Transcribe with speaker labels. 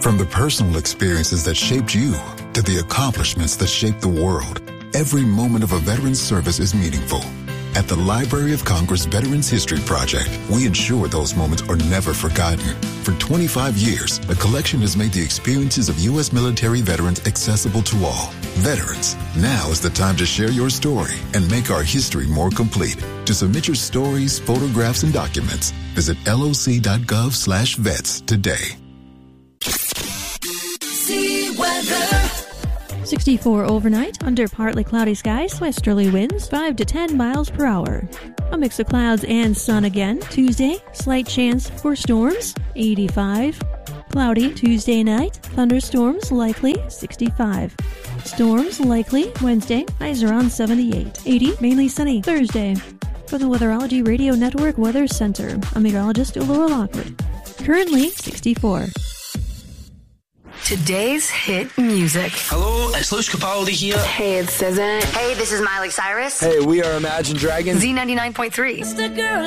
Speaker 1: From the personal experiences that shaped you to the accomplishments that shaped the world, every moment of a veteran's service is meaningful. At the Library of Congress Veterans History Project, we ensure those moments are never forgotten. For 25 years, the collection has made the experiences of U.S. military veterans accessible to all. Veterans, now is the time to share your story and make our history more complete. To submit your stories, photographs, and documents, visit loc.gov/vets today.
Speaker 2: See weather.
Speaker 3: 64 overnight, under partly cloudy skies, westerly winds 5 to 10 miles per hour. A mix of clouds and sun again. Tuesday, slight chance for storms, 85. Cloudy Tuesday night, thunderstorms likely, 65. Storms likely Wednesday, highs around 78. 80, mainly sunny Thursday. For the Weatherology Radio Network Weather Center, I'm meteorologist Laura Lockwood. Currently 64.
Speaker 2: Today's hit music.
Speaker 4: Hello, it's Luce Capaldi here.
Speaker 5: Hey, it's SZA.
Speaker 6: Hey, this is Miley Cyrus.
Speaker 7: Hey, we are Imagine Dragons.
Speaker 6: Z99.3.
Speaker 2: It's the girl